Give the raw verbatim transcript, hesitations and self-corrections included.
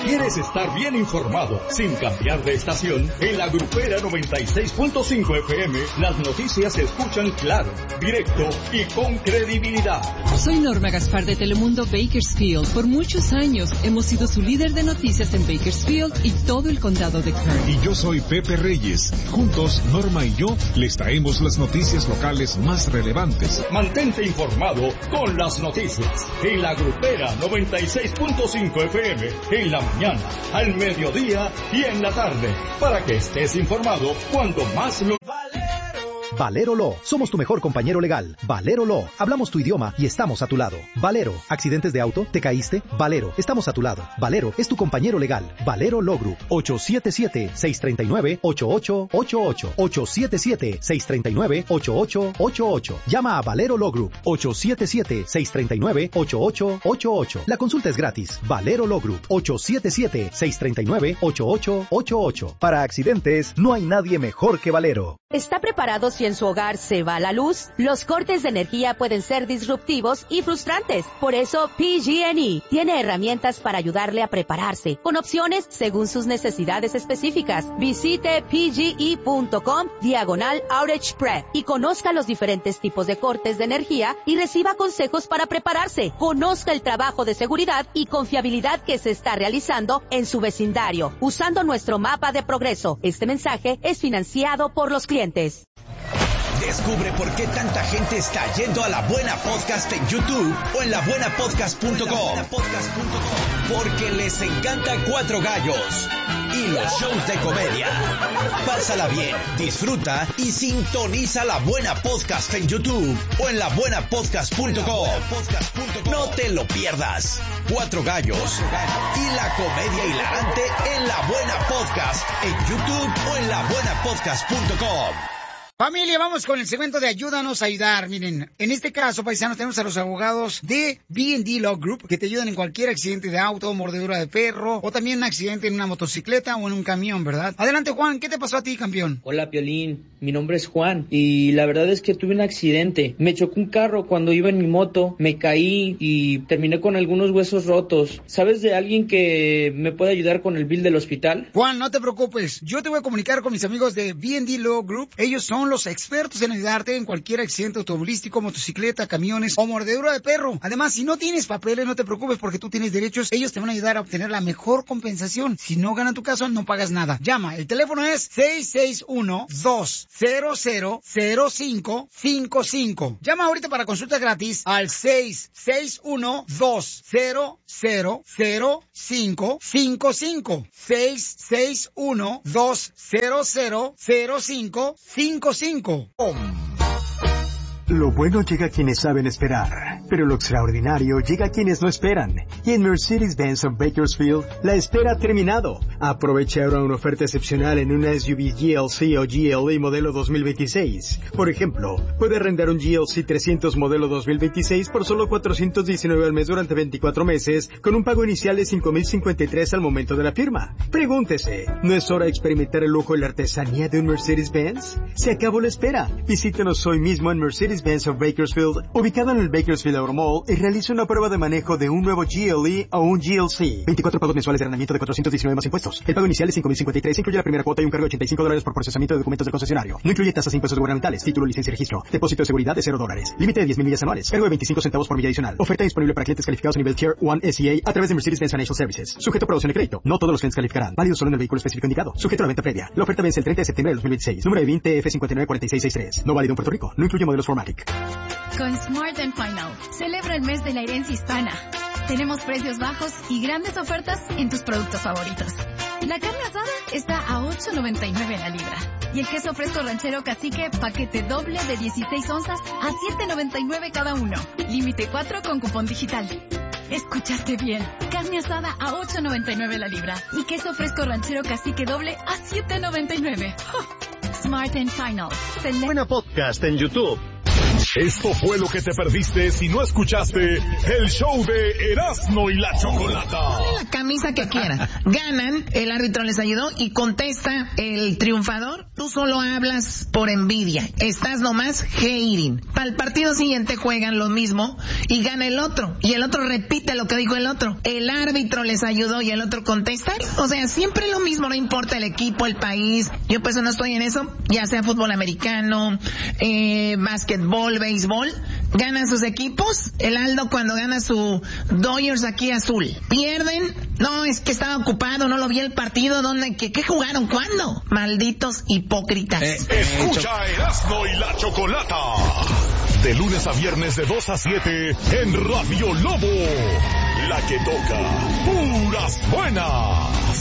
¿Quieres estar bien informado sin cambiar de estación? En la Grupera noventa y seis punto cinco F M, las noticias se escuchan claro, directo y con credibilidad. Soy Norma Gaspar de Telemundo Bakersfield. Por muchos años hemos sido su líder de noticias en Bakersfield y todo el condado de Kern. Y yo soy Pepe Reyes. Juntos, Norma y yo les traemos las noticias locales más relevantes. Mantente informado con las noticias. En la Grupera noventa y seis punto cinco F M, en la mañana, al mediodía y en la tarde, para que estés informado cuando más lo... Valero Law. Somos tu mejor compañero legal. Valero Law. Hablamos tu idioma y estamos a tu lado. Valero. ¿Accidentes de auto? ¿Te caíste? Valero. Estamos a tu lado. Valero es tu compañero legal. Valero Law Group. ocho siete siete, seis tres nueve, ocho ocho ocho ocho. ocho siete siete, seis tres nueve, ocho ocho ocho ocho. Llama a Valero Law Group. ocho siete siete, seis tres nueve, ocho ocho ocho ocho. La consulta es gratis. Valero Law Group. ocho siete siete, seis tres nueve, ocho ocho ocho ocho. Para accidentes, no hay nadie mejor que Valero. ¿Está preparado si en su hogar se va la luz? Los cortes de energía pueden ser disruptivos y frustrantes. Por eso, P G and E tiene herramientas para ayudarle a prepararse, con opciones según sus necesidades específicas. Visite pge.com diagonal outage prep y conozca los diferentes tipos de cortes de energía y reciba consejos para prepararse. Conozca el trabajo de seguridad y confiabilidad que se está realizando en su vecindario, usando nuestro mapa de progreso. Este mensaje es financiado por los clientes. Descubre por qué tanta gente está yendo a La Buena Podcast en YouTube o en la buena podcast punto com. Porque les encanta Cuatro Gallos y los shows de comedia. Pásala bien, disfruta y sintoniza La Buena Podcast en YouTube o en la buena podcast punto com. No te lo pierdas. Cuatro Gallos y la comedia hilarante en La Buena Podcast en YouTube o en la buena podcast punto com. Familia, vamos con el segmento de Ayúdanos a Ayudar. Miren, en este caso, paisanos, tenemos a los abogados de B and D Law Group que te ayudan en cualquier accidente de auto, mordedura de perro o también un accidente en una motocicleta o en un camión, ¿verdad? Adelante, Juan, ¿qué te pasó a ti, campeón? Hola, Piolín, mi nombre es Juan y la verdad es que tuve un accidente. Me chocó un carro cuando iba en mi moto, me caí y terminé con algunos huesos rotos. ¿Sabes de alguien que me puede ayudar con el bill del hospital? Juan, no te preocupes, yo te voy a comunicar con mis amigos de B and D Law Group. Ellos son los expertos en ayudarte en cualquier accidente automovilístico, motocicleta, camiones o mordedura de perro. Además, si no tienes papeles, no te preocupes porque tú tienes derechos. Ellos te van a ayudar a obtener la mejor compensación. Si no ganan tu caso, no pagas nada. Llama. El teléfono es seis seis uno, dos cero cero, cero cinco cinco cinco. Llama ahorita para consulta gratis al seis seis uno, dos cero cero, cero cinco cinco cinco. seis seis uno, dos cero cero, cero cinco cinco cinco. Lo bueno llega a quienes saben esperar, pero lo extraordinario llega a quienes no esperan. Y en Mercedes-Benz of Bakersfield, la espera ha terminado. Aprovecha ahora una oferta excepcional en una S U V G L C o G L A modelo dos mil veintiséis. Por ejemplo, puede arrendar un G L C trescientos modelo dos mil veintiséis por solo cuatrocientos diecinueve al mes durante veinticuatro meses, con un pago inicial de cinco mil cincuenta y tres al momento de la firma. Pregúntese, ¿no es hora de experimentar el lujo y la artesanía de un Mercedes-Benz? Se acabó la espera. Visítenos hoy mismo en Mercedes Benz of Bakersfield, ubicado en el Bakersfield Auto Mall, y realiza una prueba de manejo de un nuevo G L E o un G L C. veinticuatro pagos mensuales de arrendamiento de cuatrocientos diecinueve más impuestos. El pago inicial es cinco mil cincuenta y tres, incluye la primera cuota y un cargo de ochenta y cinco dólares por procesamiento de documentos del concesionario. No incluye tasas e impuestos gubernamentales, título, licencia y registro. Depósito de seguridad de cero dólares. Límite de diez mil millas anuales. Cargo de veinticinco centavos por milla adicional. Oferta disponible para clientes calificados a nivel Tier uno S E A a través de Mercedes-Benz Financial Services. Sujeto a aprobación de crédito. No todos los clientes calificarán. Válido solo en el vehículo específico indicado. Sujeto a la venta previa. La oferta vence el treinta de septiembre de dos mil veintiséis. Número de veinte F cincuenta y nueve cuarenta y seis sesenta y tres. No válido en Puerto Rico. No incluye modelos Formatic. Con Smart and Final, celebra el mes de la herencia hispana. Tenemos precios bajos y grandes ofertas en tus productos favoritos. La carne asada está a ocho noventa y nueve la libra. Y el queso fresco ranchero cacique, paquete doble de dieciséis onzas a siete noventa y nueve cada uno. Límite cuatro con cupón digital. Escuchaste bien. Carne asada a ocho noventa y nueve la libra. Y queso fresco ranchero cacique doble a siete noventa y nueve. Oh, Smart and Final. Cele- Buena Podcast en YouTube. Esto fue lo que te perdiste si no escuchaste el show de Erasmo y la Chocolata. La camisa que quiera. Ganan, el árbitro les ayudó y contesta el triunfador. Tú solo hablas por envidia. Estás nomás hating. Para el partido siguiente juegan lo mismo y gana el otro. Y el otro repite lo que dijo el otro. El árbitro les ayudó y el otro contesta. O sea, siempre lo mismo, no importa el equipo, el país. Yo pues no estoy en eso, ya sea fútbol americano, eh, básquetbol, béisbol. Ganan sus equipos. El Aldo cuando gana su Dodgers aquí azul. Pierden. No, es que estaba ocupado, no lo vi el partido. ¿Dónde? ¿Qué, qué jugaron? ¿Cuándo? Malditos hipócritas. Eh, Escucha Erasmo y la Chocolata. De lunes a viernes de dos a siete en Radio Lobo. La que toca puras buenas.